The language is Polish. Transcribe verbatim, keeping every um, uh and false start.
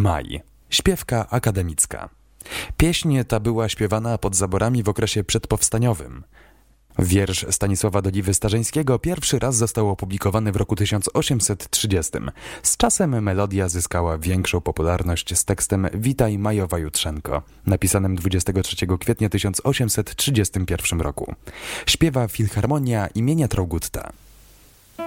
Maj. Śpiewka akademicka. Pieśń ta była śpiewana pod zaborami w okresie przedpowstaniowym. Wiersz Stanisława Doliwy-Starzyńskiego pierwszy raz został opublikowany w roku tysiąc osiemset trzydziestym. Z czasem melodia zyskała większą popularność z tekstem Witaj Majowa Jutrzenko, napisanym dwudziestego trzeciego kwietnia tysiąc osiemset trzydziestym pierwszym roku. Śpiewa Filharmonia imienia Traugutta.